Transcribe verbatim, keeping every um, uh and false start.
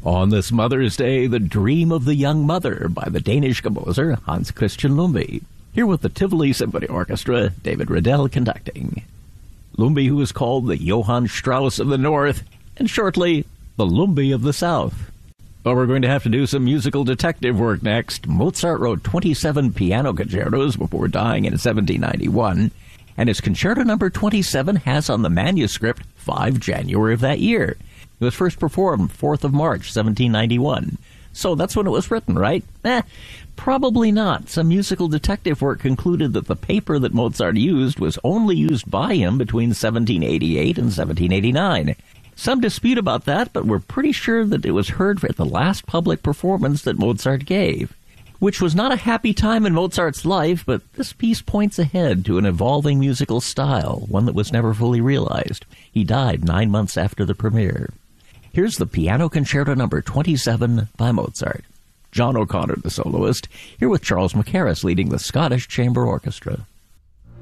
On this Mother's Day, The Dream of the Young Mother by the Danish composer Hans Christian Lumby. Here with the Tivoli Symphony Orchestra, David Riddell conducting. Lumby, who is called the Johann Strauss of the North, and shortly, the Lumby of the South. Well, we're going to have to do some musical detective work next. Mozart wrote twenty-seven piano concertos before dying in seventeen ninety-one, and his concerto number twenty-seven has on the manuscript five January of that year. It was first performed fourth of March, seventeen ninety-one. So that's when it was written, right? Eh, probably not. Some musical detective work concluded that the paper that Mozart used was only used by him between seventeen eighty-eight and seventeen eighty-nine. Some dispute about that, but we're pretty sure that it was heard at the last public performance that Mozart gave, which was not a happy time in Mozart's life, but this piece points ahead to an evolving musical style, one that was never fully realized. He died nine months after the premiere. Here's the Piano Concerto number twenty-seven by Mozart. John O'Connor, the soloist, here with Charles Mackerras leading the Scottish Chamber Orchestra.